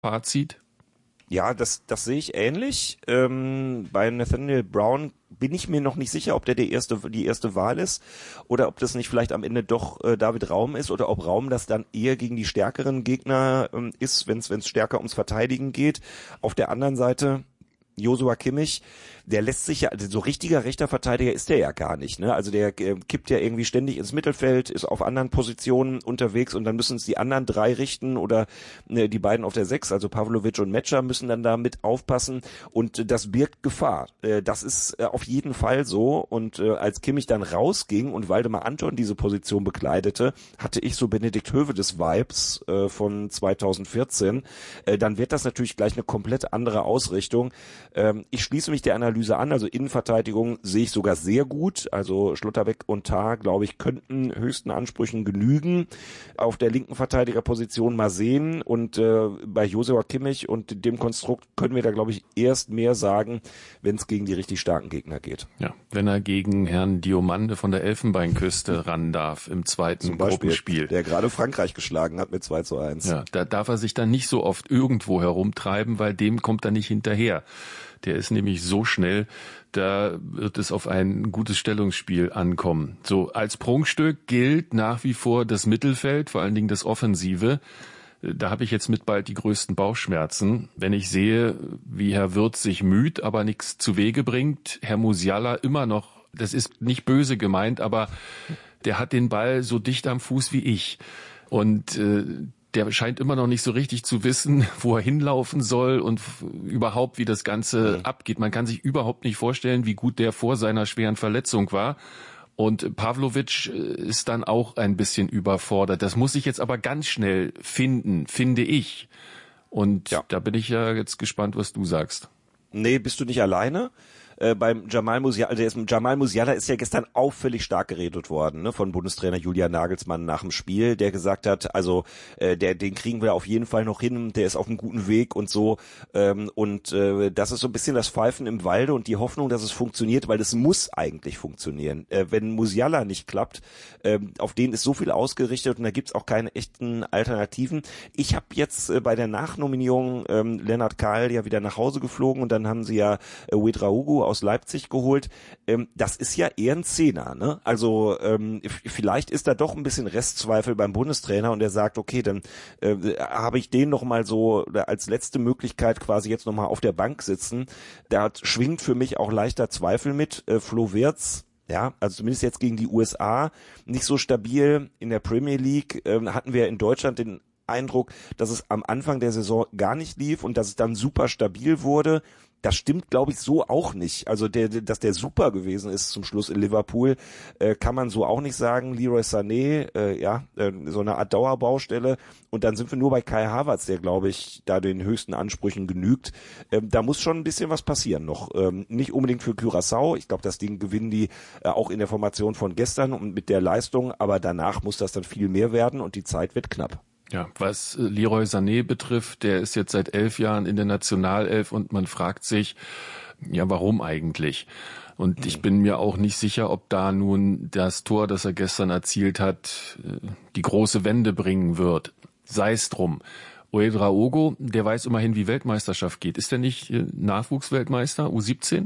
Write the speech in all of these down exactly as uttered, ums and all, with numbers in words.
Fazit? Ja, das, das sehe ich ähnlich. Ähm, bei Nathaniel Brown bin ich mir noch nicht sicher, ob der die erste, die erste Wahl ist oder ob das nicht vielleicht am Ende doch äh, David Raum ist oder ob Raum das dann eher gegen die stärkeren Gegner ähm, ist, wenn es stärker ums Verteidigen geht. Auf der anderen Seite Joshua Kimmich, der lässt sich ja, also so richtiger rechter Verteidiger ist der ja gar nicht, ne? Also der äh, kippt ja irgendwie ständig ins Mittelfeld, ist auf anderen Positionen unterwegs und dann müssen es die anderen drei richten oder äh, die beiden auf der Sechs, also Pavlovic und Metscher müssen dann da mit aufpassen und äh, das birgt Gefahr. Äh, das ist äh, auf jeden Fall so und äh, als Kimmich dann rausging und Waldemar Anton diese Position bekleidete, hatte ich so Benedikt Höwedes Vibes äh, von zweitausendvierzehn. Äh, dann wird das natürlich gleich eine komplett andere Ausrichtung. Ähm, ich schließe mich der Analyse an, also Innenverteidigung sehe ich sogar sehr gut, also Schlotterbeck und Tah, glaube ich, könnten höchsten Ansprüchen genügen. Auf der linken Verteidigerposition mal sehen und äh, bei Joshua Kimmich und dem Konstrukt können wir da, glaube ich, erst mehr sagen, wenn es gegen die richtig starken Gegner geht. Ja, wenn er gegen Herrn Diomande von der Elfenbeinküste ran darf im zweiten Zum Beispiel, Gruppenspiel. Der gerade Frankreich geschlagen hat mit zwei zu eins. Ja, da darf er sich dann nicht so oft irgendwo herumtreiben, weil dem kommt er nicht hinterher. Der ist nämlich so schnell, da wird es auf ein gutes Stellungsspiel ankommen. So, als Prunkstück gilt nach wie vor das Mittelfeld, vor allen Dingen das Offensive. Da habe ich jetzt mit bald die größten Bauchschmerzen, wenn ich sehe, wie Herr Wirtz sich müht, aber nichts zu Wege bringt. Herr Musiala immer noch, das ist nicht böse gemeint, aber der hat den Ball so dicht am Fuß wie ich. Und äh, der scheint immer noch nicht so richtig zu wissen, wo er hinlaufen soll und f- überhaupt, wie das Ganze mhm. abgeht. Man kann sich überhaupt nicht vorstellen, wie gut der vor seiner schweren Verletzung war. Und Pavlovic ist dann auch ein bisschen überfordert. Das muss ich jetzt aber ganz schnell finden, finde ich. Und ja. Da bin ich ja jetzt gespannt, was du sagst. Nee, bist du nicht alleine? Äh, beim Jamal Musiala, der ist, Jamal Musiala ist ja gestern auffällig stark geredet worden, ne, von Bundestrainer Julian Nagelsmann nach dem Spiel, der gesagt hat, also äh, der, den kriegen wir auf jeden Fall noch hin, der ist auf einem guten Weg und so. Ähm, und äh, das ist so ein bisschen das Pfeifen im Walde und die Hoffnung, dass es funktioniert, weil es muss eigentlich funktionieren. Äh, wenn Musiala nicht klappt, äh, auf den ist so viel ausgerichtet und da gibt's auch keine echten Alternativen. Ich habe jetzt äh, bei der Nachnominierung ähm, Lennart Kahl ja wieder nach Hause geflogen und dann haben sie ja äh, Ouedraogo aus Leipzig geholt. Ähm, das ist ja eher ein Zehner, ne? Also ähm, vielleicht ist da doch ein bisschen Restzweifel beim Bundestrainer und er sagt, okay, dann äh, habe ich den noch mal so als letzte Möglichkeit quasi jetzt noch mal auf der Bank sitzen. Da hat, schwingt für mich auch leichter Zweifel mit. Äh, Flo Wirtz, ja, also zumindest jetzt gegen die U S A, nicht so stabil. In der Premier League äh, hatten wir in Deutschland den Eindruck, dass es am Anfang der Saison gar nicht lief und dass es dann super stabil wurde. Das stimmt, glaube ich, so auch nicht. Also der, dass der super gewesen ist zum Schluss in Liverpool, äh, kann man so auch nicht sagen. Leroy Sané, äh, ja, äh, so eine Art Dauerbaustelle. Und dann sind wir nur bei Kai Havertz, der, glaube ich, da den höchsten Ansprüchen genügt. Ähm, da muss schon ein bisschen was passieren noch. Ähm, nicht unbedingt für Curaçao. Ich glaube, das Ding gewinnen die äh, auch in der Formation von gestern und mit der Leistung. Aber danach muss das dann viel mehr werden und die Zeit wird knapp. Ja, was Leroy Sané betrifft, der ist jetzt seit elf Jahren in der Nationalelf und man fragt sich, ja, warum eigentlich? Und mhm. ich bin mir auch nicht sicher, ob da nun das Tor, das er gestern erzielt hat, die große Wende bringen wird. Sei es drum. Ouedraogo, der weiß immerhin, wie Weltmeisterschaft geht. Ist der nicht Nachwuchsweltmeister, U siebzehn?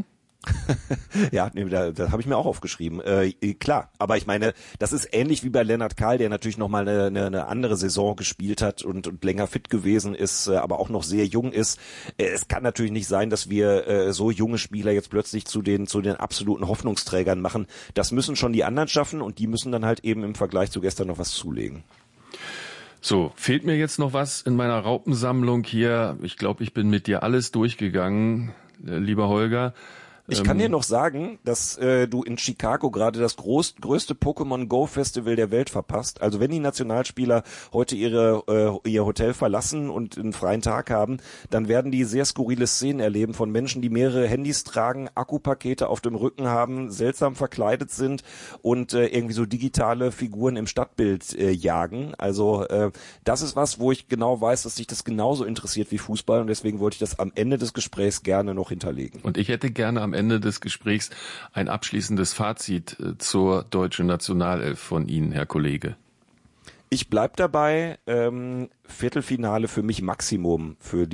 Ja, nee, da, das habe ich mir auch aufgeschrieben. Äh, klar, aber ich meine, das ist ähnlich wie bei Lennart Kahl, der natürlich nochmal eine, eine, eine andere Saison gespielt hat und, und länger fit gewesen ist, äh, aber auch noch sehr jung ist. Äh, es kann natürlich nicht sein, dass wir äh, so junge Spieler jetzt plötzlich zu den zu den absoluten Hoffnungsträgern machen. Das müssen schon die anderen schaffen und die müssen dann halt eben im Vergleich zu gestern noch was zulegen. So, fehlt mir jetzt noch was in meiner Raupensammlung hier? Ich glaube, ich bin mit dir alles durchgegangen, äh, lieber Holger. Ich kann dir noch sagen, dass äh, du in Chicago gerade das groß, größte Pokémon Go Festival der Welt verpasst. Also wenn die Nationalspieler heute ihre äh, ihr Hotel verlassen und einen freien Tag haben, dann werden die sehr skurrile Szenen erleben von Menschen, die mehrere Handys tragen, Akkupakete auf dem Rücken haben, seltsam verkleidet sind und äh, irgendwie so digitale Figuren im Stadtbild äh, jagen. Also äh, das ist was, wo ich genau weiß, dass sich das genauso interessiert wie Fußball und deswegen wollte ich das am Ende des Gesprächs gerne noch hinterlegen. Und ich hätte gerne am Ende des Gesprächs ein abschließendes Fazit zur deutschen Nationalelf von Ihnen, Herr Kollege. Ich bleib dabei, ähm, Viertelfinale für mich Maximum für